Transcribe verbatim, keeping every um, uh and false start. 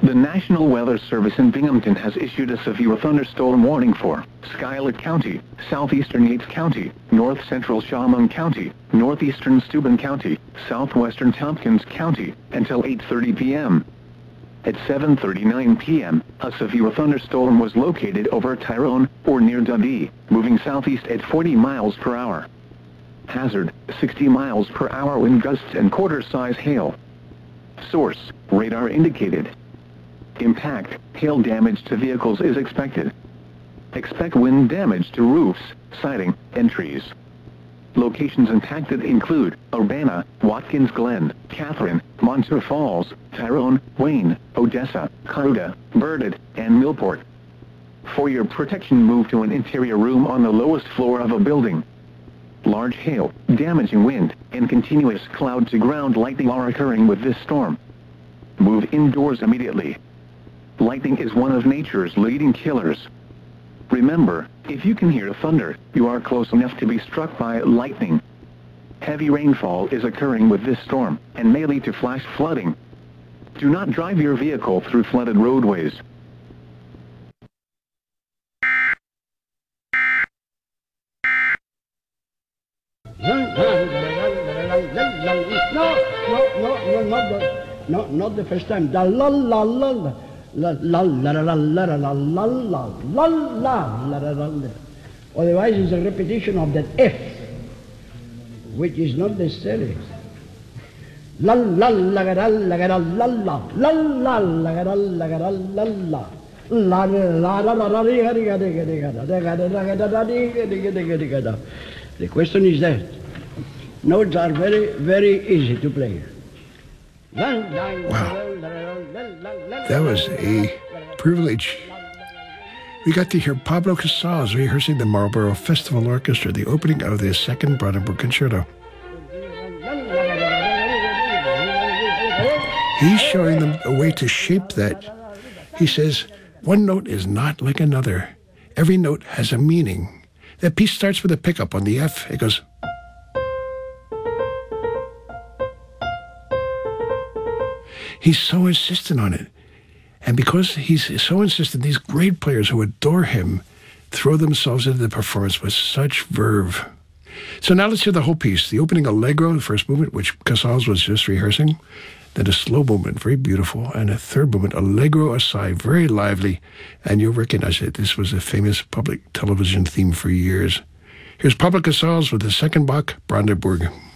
The National Weather Service in Binghamton has issued a severe thunderstorm warning for Schuyler County, southeastern Yates County, north central Shamong County, northeastern Steuben County, southwestern Tompkins County, until eight thirty p m At seven thirty-nine p m, a severe thunderstorm was located over Tyrone, or near Dundee, moving southeast at forty miles per hour. Hazard, sixty miles per hour wind gusts and quarter-size hail. Source, radar indicated. Impact, hail damage to vehicles is expected. Expect wind damage to roofs, siding, and trees. Locations impacted include Urbana, Watkins Glen, Catherine, Montour Falls, Tyrone, Wayne, Odessa, Caruda, Burdett, and Millport. For your protection, move to an interior room on the lowest floor of a building. Large hail, damaging wind, and continuous cloud-to-ground lightning are occurring with this storm. Move indoors immediately. Lightning is one of nature's leading killers. Remember, if you can hear thunder, you are close enough to be struck by lightning. Heavy rainfall is occurring with this storm, and may lead to flash flooding. Do not drive your vehicle through flooded roadways. No, no, no, no, not the, no, not the first time. The la la la la la la la la la la la la la la la la la. Otherwise, it's a repetition of that F, which is not necessary. La la la la la la la la la la la la la la la la. La la la la la. The question is that notes are very, very easy to play. Wow. That was a privilege. We got to hear Pablo Casals rehearsing the Marlborough Festival Orchestra, the opening of the Second Brandenburg Concerto. He's showing them a way to shape that. He says, one note is not like another. Every note has a meaning. That piece starts with a pickup on the F. It goes. He's so insistent on it. And because he's so insistent, these great players who adore him throw themselves into the performance with such verve. So now let's hear the whole piece. The opening allegro, the first movement, which Casals was just rehearsing. Then a slow movement, very beautiful. And a third movement, allegro assai, very lively. And you'll recognize it. This was a famous public television theme for years. Here's Pablo Casals with the second Bach, Brandenburg.